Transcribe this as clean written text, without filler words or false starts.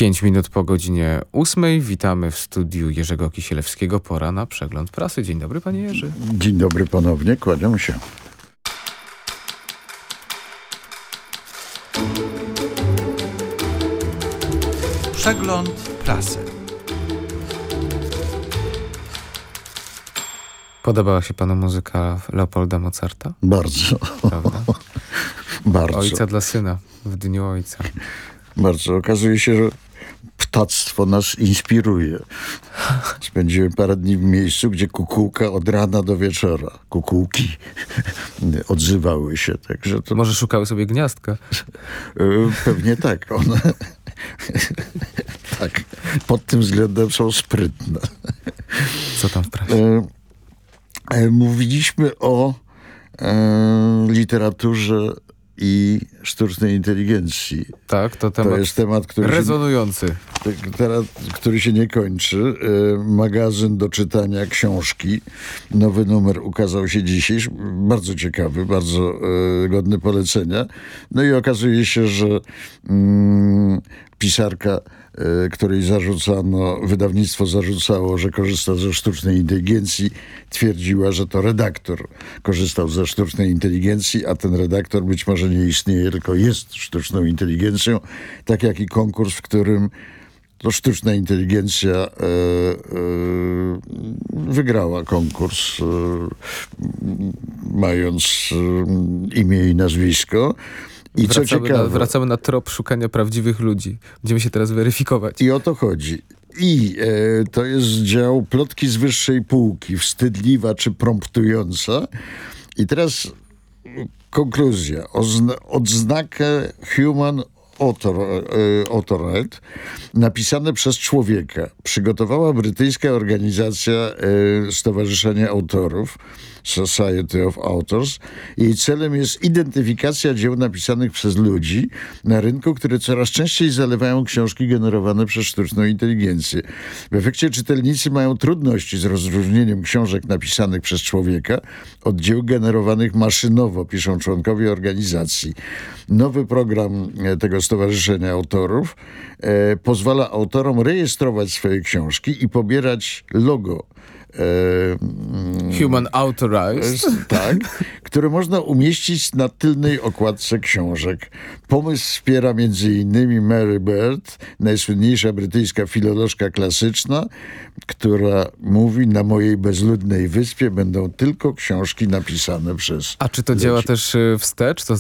5 minut po godzinie 8. Witamy w studiu Jerzego Kisielewskiego. Pora na przegląd prasy. Dzień dobry, panie Jerzy. Dzień dobry ponownie, kłaniam się. Przegląd prasy. Podobała się panu muzyka Leopolda Mozarta? Bardzo. Prawda? Bardzo. Ojca dla syna w Dniu Ojca. Bardzo. Okazuje się, że ptactwo nas inspiruje. Spędziłem parę dni w miejscu, gdzie kukułka od rana do wieczora. Kukułki odzywały się. Także to Może szukały sobie gniazdka? pewnie tak. One tak, pod tym względem są sprytne. Co tam w prasie? Mówiliśmy o literaturze i sztucznej inteligencji. Tak, to To temat jest temat, rezonujący. który się nie kończy. Magazyn do czytania, książki. Nowy numer ukazał się dzisiaj. Bardzo ciekawy, bardzo godny polecenia. No i okazuje się, że pisarka, której wydawnictwo zarzucało, że korzysta ze sztucznej inteligencji, twierdziła, że to redaktor korzystał ze sztucznej inteligencji, a ten redaktor być może nie istnieje, tylko jest sztuczną inteligencją, tak jak i konkurs, w którym to sztuczna inteligencja wygrała konkurs, mając imię i nazwisko. I co ciekawe, wracamy na trop szukania prawdziwych ludzi. Będziemy się teraz weryfikować. i o to chodzi. I to jest dział plotki z wyższej półki, wstydliwa czy promptująca. I teraz konkluzja. Odznakę Human Authored, napisane przez człowieka, przygotowała brytyjska organizacja Stowarzyszenia Autorów, Society of Authors. Jej celem jest identyfikacja dzieł napisanych przez ludzi na rynku, które coraz częściej zalewają książki generowane przez sztuczną inteligencję. W efekcie czytelnicy mają trudności z rozróżnieniem książek napisanych przez człowieka od dzieł generowanych maszynowo, piszą członkowie organizacji. Nowy program tego Stowarzyszenia Autorów pozwala autorom rejestrować swoje książki i pobierać logo Human Authorized. tak, które można umieścić na tylnej okładce książek. Pomysł wspiera m.in. Mary Beard, najsłynniejsza brytyjska filolożka klasyczna, która mówi: na mojej bezludnej wyspie będą tylko książki napisane przez A czy to ludzi. działa też wstecz? To